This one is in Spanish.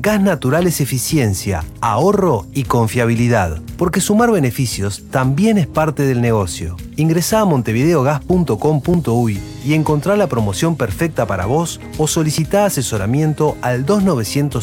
Gas natural es eficiencia, ahorro y confiabilidad, porque sumar beneficios también es parte del negocio. Ingresá a montevideogas.com.uy y encontrá la promoción perfecta para vos o solicitá asesoramiento al 2900